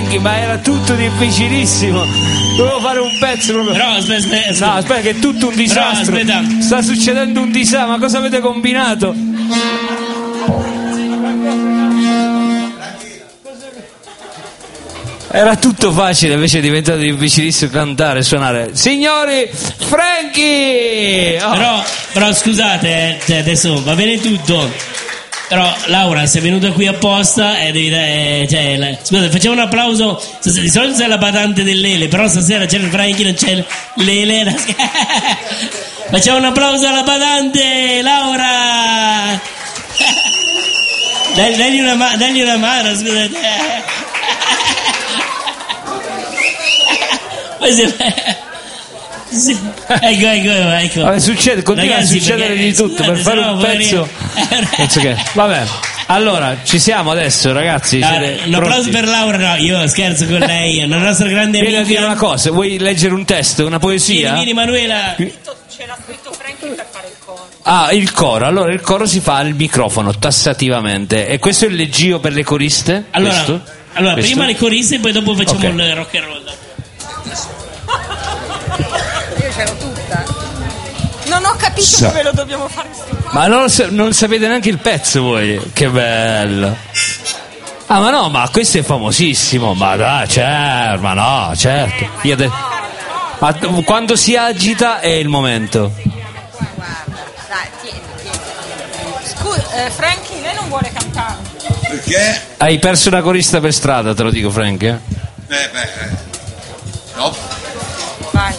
Frankie, ma era tutto difficilissimo. Dovevo fare un pezzo proprio. Però aspetta. No, aspetta, che è tutto un disastro. Però, aspetta. Sta succedendo un disastro, ma cosa avete combinato? Era tutto facile, invece è diventato difficilissimo cantare, suonare. Signori, Frankie! Oh. Però scusate, cioè adesso va bene tutto. Però Laura, sei venuta qui apposta e devi dare. Scusate, facciamo un applauso. Di solito sei la badante dell'Ele, però stasera c'è il Frankie, non c'è l'Ele. Facciamo un applauso alla badante, Laura! Dagli una mano, scusate. Sì. Ecco. Vabbè, continua a succedere di tutto per fare un pezzo. Penso che. Vabbè, allora ci siamo adesso, ragazzi. Un applauso per Laura, no, io scherzo con lei, la nostra grande amica. Vieni a dire una cosa, vuoi leggere un testo, una poesia? Vieni Manuela. Ce l'ha scritto Frankie per fare il coro. Ah, il coro. Allora il coro si fa al microfono tassativamente. E questo è il leggio per le coriste? Allora, questo? prima le coriste e poi dopo facciamo il rock and roll. Io c'ero tutta. Non ho capito come lo dobbiamo fare. Ma non sapete neanche il pezzo voi? Che bello. Ah, ma no, ma questo è famosissimo. Ma dai, certo, ma no, certo. Ma quando si agita è il momento. Guarda, dai, tieni. Scusa, Frankie, lei non vuole cantare? Perché? Hai perso una corista per strada, te lo dico, Frank. No. Vai.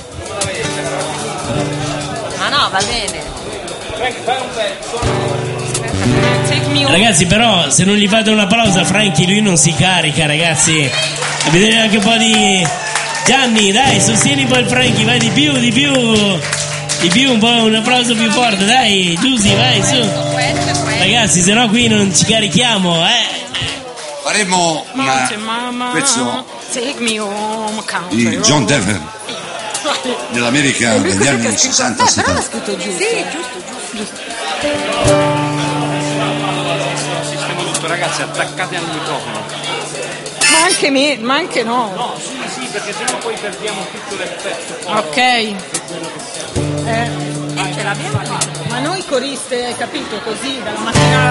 Ma no, va bene. Frank, fai un pezzo. Ragazzi, però se non gli fate un applauso a Frankie, lui non si carica, ragazzi. Vedete anche un po' di Gianni, dai, sostieni poi il Frankie, vai di più, un po', un applauso più forte, dai, Giusy, vai su. Ragazzi, se no qui non ci carichiamo, Faremo una pezzo di John Denver nell'America degli anni 60-70. Però l'ha scritto giusto. Sì, giusto. Sistema tutto, ragazzi, attaccate al microfono. Ma anche no. No, sì, perché sennò poi perdiamo tutto l'effetto. Ok. Ce l'abbiamo. Ma noi coriste, hai capito, così dalla mattina